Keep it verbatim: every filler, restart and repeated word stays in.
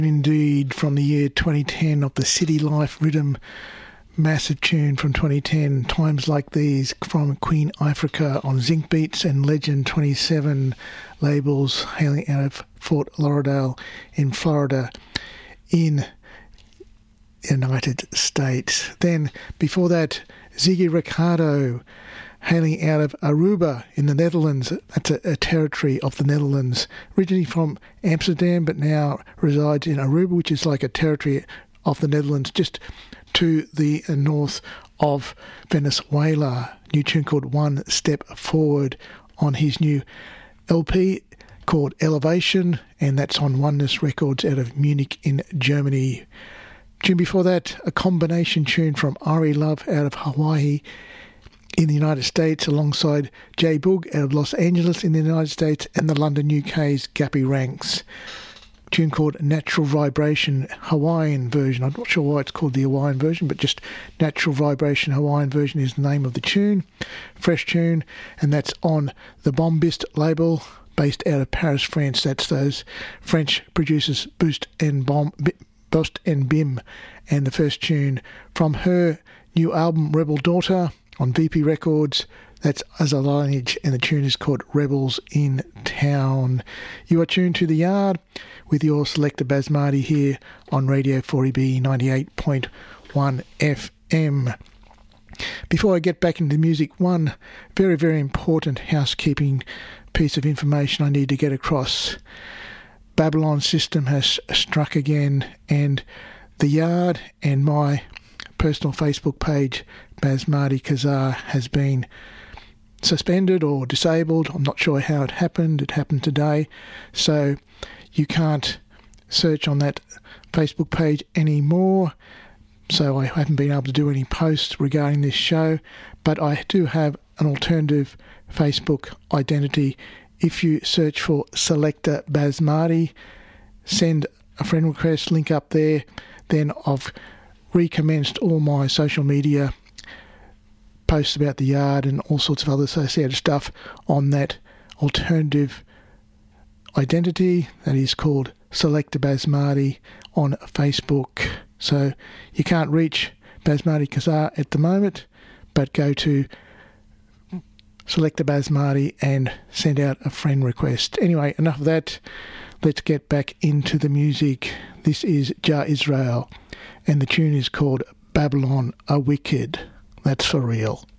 Indeed, from the year twenty ten of the City Life Rhythm, massive tune from twenty ten, Times Like These from Queen Ifrica on Zinc Beats and Legend twenty-seven labels, hailing out of Fort Lauderdale in Florida in the United States. Then before that, Ziggy Ricardo, hailing out of Aruba in the Netherlands. That's a, a territory of the Netherlands, originally from Amsterdam, but now resides in Aruba, which is like a territory of the Netherlands, just to the north of Venezuela. New tune called One Step Forward on his new L P called Elevation, and that's on Oneness Records out of Munich in Germany. Tune before that, a combination tune from Ari Love out of Hawaii in the United States, alongside J Boog out of Los Angeles in the United States, and the London U K's Gappy Ranks. Tune called Natural Vibration, Hawaiian version. I'm not sure why it's called the Hawaiian version, but just Natural Vibration Hawaiian version is the name of the tune. Fresh tune, and that's on the Bombist label, based out of Paris, France. That's those French producers Boost and Bomb, Boost and Bim, and the first tune from her new album Rebel Daughter on V P Records. That's As a Lineage, and the tune is called Rebels in Town. You are tuned to The Yard with your selector Basmati here on Radio four E B ninety-eight point one F M. Before I get back into the music, one very, very important housekeeping piece of information I need to get across. Babylon System has struck again, and The Yard and my personal Facebook page, Basmati Kazar, has been suspended or disabled. I'm not sure how it happened. It happened today. So you can't search on that Facebook page anymore. So I haven't been able to do any posts regarding this show. But I do have an alternative Facebook identity. If you search for Selector Basmati, send a friend request, link up there. Then I've recommenced all my social media posts about the yard and all sorts of other associated stuff on that alternative identity that is called Selector Basmati on Facebook. So you can't reach Basmati Kazar at the moment, but go to Selector Basmati and send out a friend request. Anyway, enough of that. Let's get back into the music. This is Jah Israel, and the tune is called Babylon a Wicked. That's for real.